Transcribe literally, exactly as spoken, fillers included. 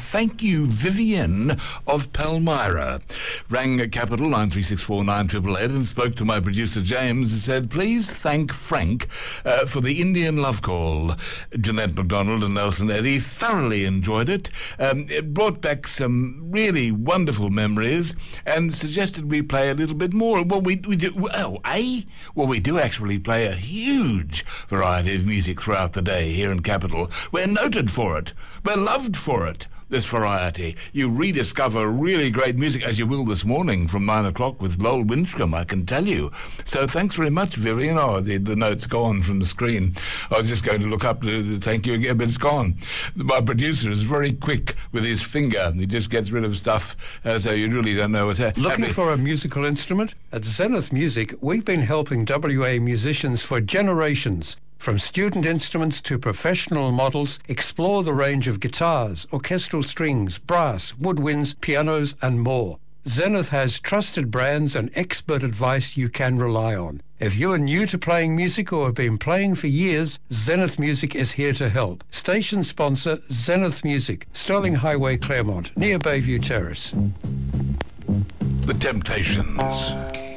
thank you, Vivienne of Palmyra. Rang Capital nine three six four nine eight eight eight and spoke to my producer James and said, please thank Frank uh, for the Indian love call. Jeanette MacDonald and Nelson Eddy thoroughly enjoyed it. Um, it brought back some really wonderful memories and suggested we play a little bit more. Well, we, we do, oh, eh? Well, we do actually play a huge variety of music throughout the day here in Capital. We're noted for it. We're loved for it. This variety. You rediscover really great music, as you will this morning from nine o'clock with Lowell Winstrom, I can tell you. So thanks very much, Vivian. Oh, the, the note's gone from the screen. I was just going to look up to, to thank you again, but it's gone. My producer is very quick with his finger. He just gets rid of stuff, uh, so you really don't know what's happening. Looking for a musical instrument? At Zenith Music, we've been helping W A musicians for generations. From student instruments to professional models, explore the range of guitars, orchestral strings, brass, woodwinds, pianos, and more. Zenith has trusted brands and expert advice you can rely on. If you are new to playing music or have been playing for years, Zenith Music is here to help. Station sponsor, Zenith Music, Sterling Highway, Claremont, near Bayview Terrace. The Temptations.